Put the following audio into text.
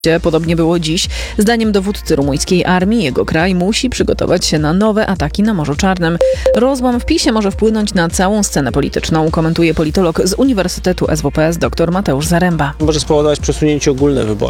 Podobnie było dziś. Zdaniem dowódcy rumuńskiej armii, jego kraj musi przygotować się na nowe ataki na Morzu Czarnym. Rozłam w PiS-ie może wpłynąć na całą scenę polityczną, komentuje politolog z Uniwersytetu SWPS dr Mateusz Zaremba. Może spowodować przesunięcie ogólne wyborów.